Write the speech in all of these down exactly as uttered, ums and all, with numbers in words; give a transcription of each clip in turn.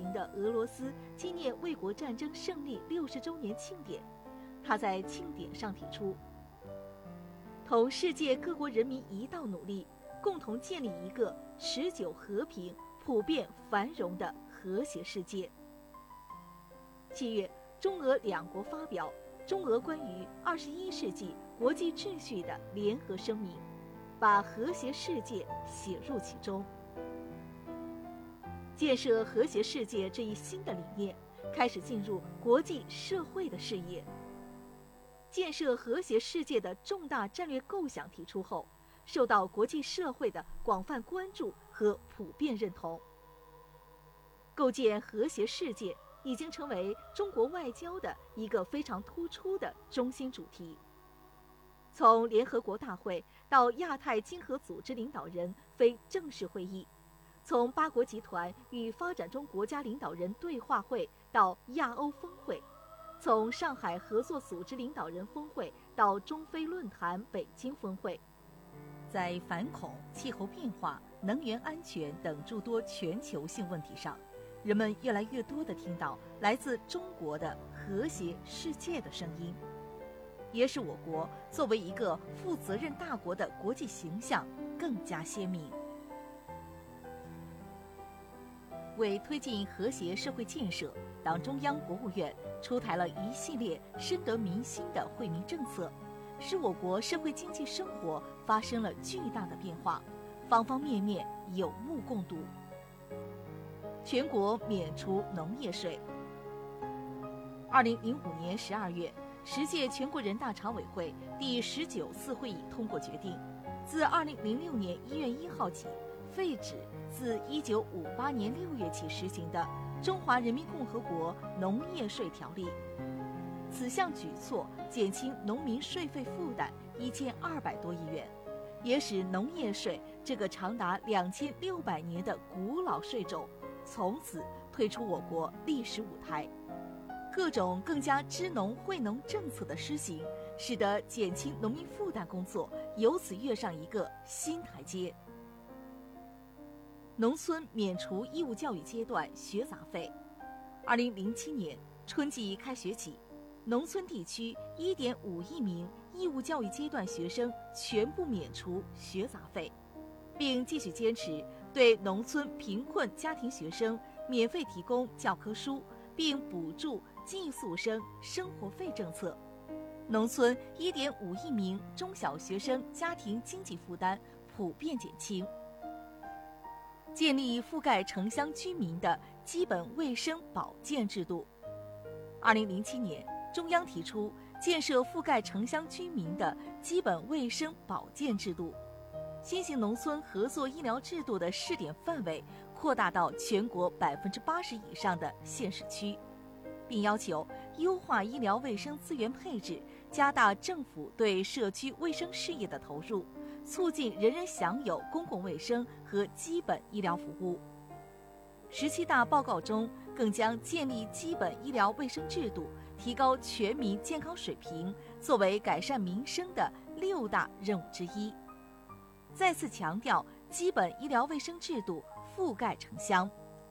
行的俄罗斯纪念卫国战争胜利六十周年庆典。他在庆典上提出，同世界各国人民一道努力，共同建立一个持久和平、普遍繁荣的和谐世界。七月，中俄两国发表《中俄关于二十一世纪国际秩序的联合声明》，把和谐世界写入其中。建设和谐世界这一新的理念开始进入国际社会的视野。建设和谐世界的重大战略构想提出后，受到国际社会的广泛关注和普遍认同。构建和谐世界已经成为中国外交的一个非常突出的中心主题。从联合国大会到亚太经合组织领导人非正式会议，从八国集团与发展中国家领导人对话会到亚欧峰会，从上海合作组织领导人峰会到中非论坛北京峰会，在反恐、气候变化、能源安全等诸多全球性问题上，人们越来越多地听到来自中国的和谐世界的声音，也使我国作为一个负责任大国的国际形象更加鲜明。为推进和谐社会建设，党中央、国务院出台了一系列深得民心的惠民政策，使我国社会经济生活发生了巨大的变化，方方面面有目共睹。全国免除农业税。二零零五年十二月，十届全国人大常委会第十九次会议通过决定，自二零零六年一月一号起废止自一九五八年六月起实行的《中华人民共和国农业税条例》。此项举措减轻农民税费负担一千二百多亿元，也使农业税这个长达两千六百年的古老税种从此退出我国历史舞台。各种更加支农惠农政策的施行，使得减轻农民负担工作由此跃上一个新台阶。农村免除义务教育阶段学杂费。二零零七年春季开学起，农村地区一点五亿名义务教育阶段学生全部免除学杂费，并继续坚持对农村贫困家庭学生免费提供教科书，并补助寄宿生生活费政策。农村一点五亿名中小学生家庭经济负担普遍减轻。建立覆盖城乡居民的基本卫生保健制度。二零零七年，中央提出建设覆盖城乡居民的基本卫生保健制度，新型农村合作医疗制度的试点范围扩大到全国百分之八十以上的县市区，并要求优化医疗卫生资源配置，加大政府对社区卫生事业的投入，促进人人享有公共卫生和基本医疗服务。十七大报告中更将建立基本医疗卫生制度，提高全民健康水平作为改善民生的六大任务之一，再次强调基本医疗卫生制度覆盖城乡。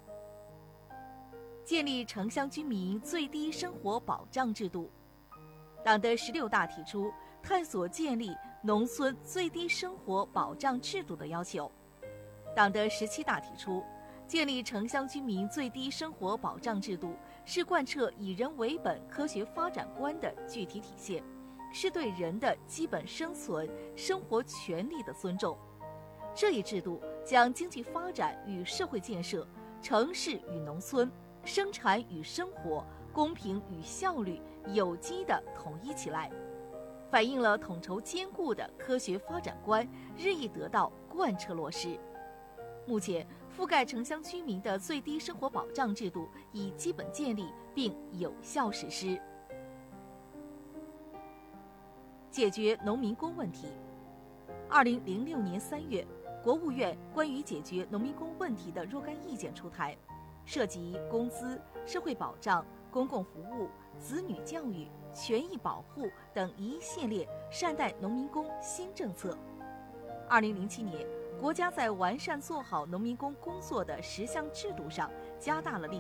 建立城乡居民最低生活保障制度。党的十六大提出探索建立农村最低生活保障制度的要求。党的十七大提出建立城乡居民最低生活保障制度，是贯彻以人为本科学发展观的具体体现，是对人的基本生存生活权利的尊重。这一制度将经济发展与社会建设、城市与农村、生产与生活、公平与效率有机地统一起来，反映了统筹兼顾的科学发展观日益得到贯彻落实。目前，覆盖城乡居民的最低生活保障制度已基本建立并有效实施。解决农民工问题。二零零六年三月，国务院关于解决农民工问题的若干意见出台，涉及工资、社会保障、公共服务、子女教育、权益保护等一系列善待农民工新政策。二零零七年，国家在完善做好农民工工作的十项制度上加大了力